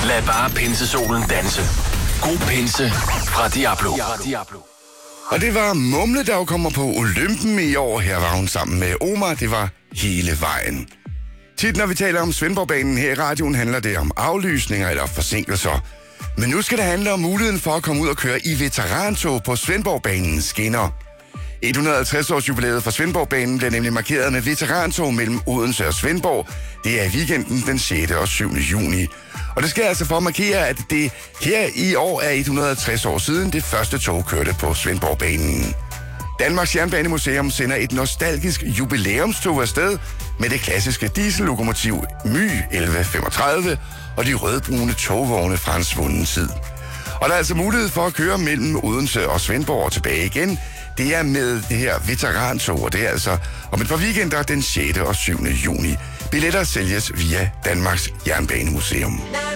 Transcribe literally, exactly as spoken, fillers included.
Lad bare pinsesolen danse. God pinse fra Diablo. Og det var Mumle, der jo kommer på Olympen i år. Her var hun sammen med Omar. Det var hele vejen. Tit når vi taler om Svendborgbanen her i radioen, handler det om aflysninger eller forsinkelser. Men nu skal det handle om muligheden for at komme ud og køre i veterantog på Svendborgbanens skinner. et hundrede og halvtreds års jubilæet for Svendborgbanen bliver nemlig markeret med veterantog mellem Odense og Svendborg. Det er i weekenden den sjette og syvende juni. Og det sker altså for at markere, at det her i år er et hundrede og halvtreds år siden det første tog kørte på Svendborgbanen. Danmarks Jernbanemuseum sender et nostalgisk jubilæumstog afsted med det klassiske diesellokomotiv My elleve femogtredive og de rødbrune togvogne fra en svunden tid. Og der er altså mulighed for at køre mellem Odense og Svendborg og tilbage igen. Det er med det her veterantog, og det er altså om et par weekender den sjette og syvende juni. Billetter sælges via Danmarks Jernbanemuseum.